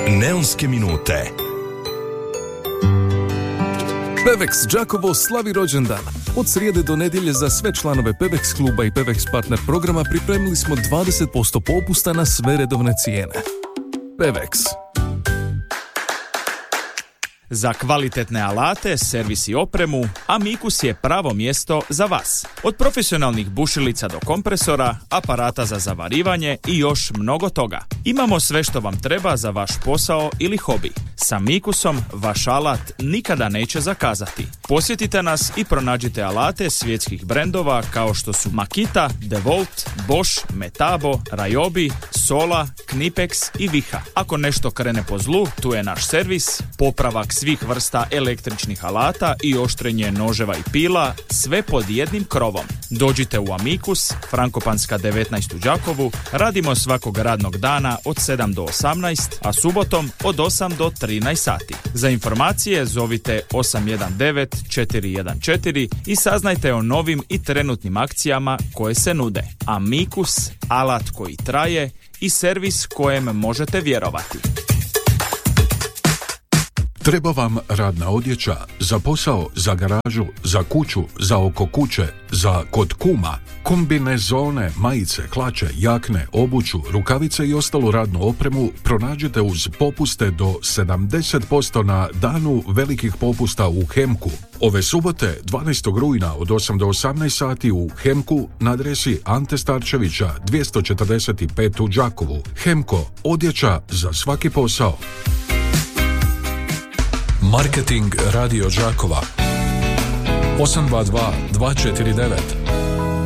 Neonske minute. Pevex Đakovo slavi rođendan. Od srijede do nedjelje za sve članove Pevex kluba i Pevex partner programa pripremili smo 20% popusta na sve redovne cijene. Pevex. Za kvalitetne alate, servis i opremu, Amicus je pravo mjesto za vas. Od profesionalnih bušilica do kompresora, aparata za zavarivanje i još mnogo toga. Imamo sve što vam treba za vaš posao ili hobi. S Amicusom vaš alat nikada neće zakazati. Posjetite nas i pronađite alate svjetskih brendova kao što su Makita, DeWalt, Bosch, Metabo, Ryobi, Sola, Knipex i Viha. Ako nešto krene po zlu, tu je naš servis, popravak svih vrsta električnih alata i oštrenje noževa i pila, sve pod jednim krovom. Dođite u Amicus, Frankopanska 19 u Đakovu, radimo svakog radnog dana od 7 do 18, a subotom od 8 do 13 sati. Za informacije zovite 819-414 i saznajte o novim i trenutnim akcijama koje se nude. Amicus, alat koji traje i servis kojem možete vjerovati. Treba vam radna odjeća za posao, za garažu, za kuću, za oko kuće, za kod kuma, kombinezone, majice, hlače, jakne, obuću, rukavice i ostalu radnu opremu pronađite uz popuste do 70% na danu velikih popusta u Hemku. Ove subote, 12. rujna od 8 do 18 sati u Hemku na adresi Ante Starčevića 245 u Đakovu. Hemko, odjeća za svaki posao. Marketing Radio Đakova 822 249